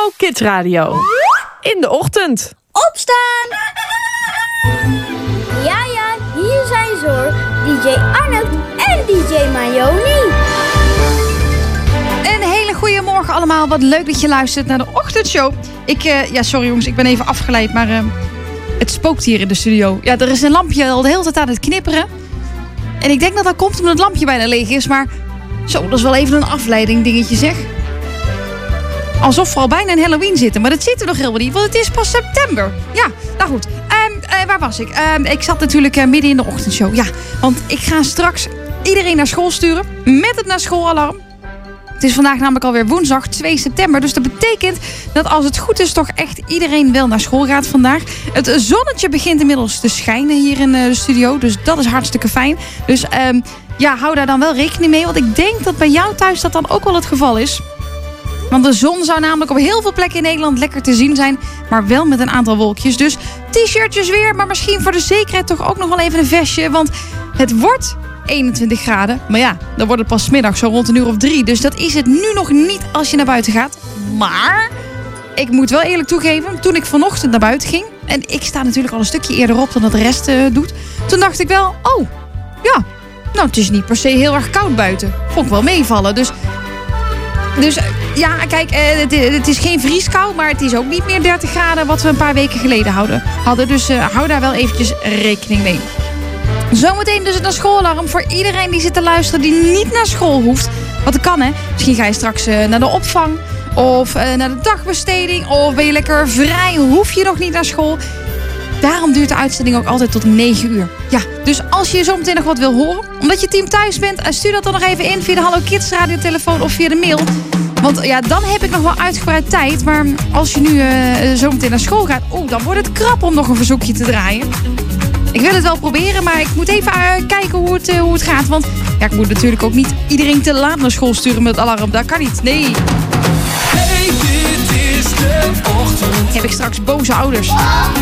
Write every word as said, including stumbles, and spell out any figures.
Hallo Kids Radio. In de ochtend. Opstaan! Ja, ja, hier zijn ze hoor. D J Arnold en D J Mayoni. Een hele goede morgen allemaal. Wat leuk dat je luistert naar de ochtendshow. Ik, uh, ja, sorry jongens, ik ben even afgeleid, maar uh, het spookt hier in de studio. Ja, er is een lampje al de hele tijd aan het knipperen. En ik denk dat dat komt omdat het lampje bijna leeg is, maar zo, dat is wel even een afleiding dingetje zeg. Alsof we al bijna in Halloween zitten, maar dat zitten we nog helemaal niet, want het is pas september. Ja, nou goed. Um, uh, waar was ik? Um, ik zat natuurlijk uh, midden in de ochtendshow. Ja, want ik ga straks iedereen naar school sturen met het naar schoolalarm. Het is vandaag namelijk alweer woensdag twee september. Dus dat betekent dat als het goed is toch echt iedereen wel naar school gaat vandaag. Het zonnetje begint inmiddels te schijnen hier in de studio. Dus dat is hartstikke fijn. Dus um, ja, hou daar dan wel rekening mee. Want ik denk dat bij jou thuis dat dan ook wel het geval is. Want de zon zou namelijk op heel veel plekken in Nederland lekker te zien zijn. Maar wel met een aantal wolkjes. Dus t-shirtjes weer. Maar misschien voor de zekerheid toch ook nog wel even een vestje. Want het wordt eenentwintig graden. Maar ja, dan wordt het pas 's middags zo rond een uur of drie. Dus dat is het nu nog niet als je naar buiten gaat. Maar ik moet wel eerlijk toegeven, toen ik vanochtend naar buiten ging. En ik sta natuurlijk al een stukje eerder op dan dat de rest uh, doet. Toen dacht ik wel, oh, ja, nou het is niet per se heel erg koud buiten. Vond ik wel meevallen. Dus, dus ja, kijk, uh, het, het is geen vrieskou. Maar het is ook niet meer dertig graden wat we een paar weken geleden houden, hadden. Dus uh, hou daar wel eventjes rekening mee. Zometeen dus het schoolalarm voor iedereen die zit te luisteren die niet naar school hoeft. Wat kan hè? Misschien ga je straks uh, naar de opvang of uh, naar de dagbesteding of ben je lekker vrij, hoef je nog niet naar school. Daarom duurt de uitzending ook altijd tot negen uur. Ja, dus als je zometeen nog wat wil horen, omdat je team thuis bent, stuur dat dan nog even in via de Hallo Kids radiotelefoon of via de mail. Want ja, dan heb ik nog wel uitgebreid tijd. Maar als je nu uh, zometeen naar school gaat, oh, dan wordt het krap om nog een verzoekje te draaien. Ik wil het wel proberen, maar ik moet even uh, kijken hoe het, uh, hoe het gaat. Want ja, ik moet natuurlijk ook niet iedereen te laat naar school sturen met het alarm. Dat kan niet, nee. Hey, dit is de ochtend. Heb ik straks boze ouders.